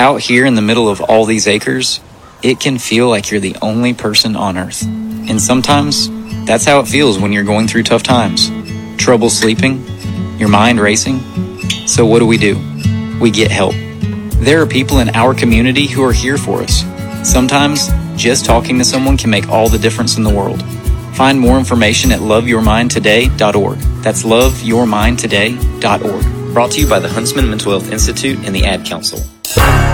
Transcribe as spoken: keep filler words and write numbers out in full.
out here in the middle of all these acres, it can feel like you're the only person on earth. And sometimes, that's how it feels when you're going through tough times. Trouble sleeping, your mind racing. So what do we do? We get help. There are people in our community who are here for us. Sometimes, just talking to someone can make all the difference in the world. Find more information at love your mind today dot org. That's love your mind today dot org. Brought to you by the Huntsman Mental Health Institute and the Ad Council.